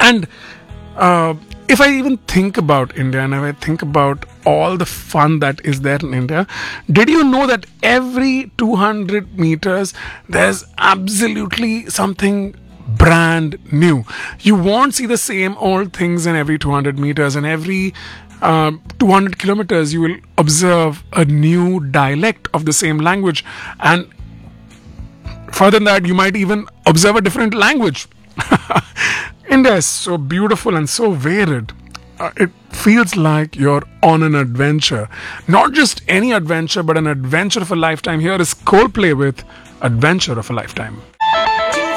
And if I even think about India and if I think about all the fun that is there in India, did you know that every 200 meters there's absolutely something brand new? You won't see the same old things in every 200 meters, and every 200 kilometers you will observe a new dialect of the same language, and further than that you might even observe a different language. India is so beautiful and so varied. It feels like you're on an adventure. Not just any adventure, but an adventure of a lifetime. Here is Coldplay with Adventure of a Lifetime.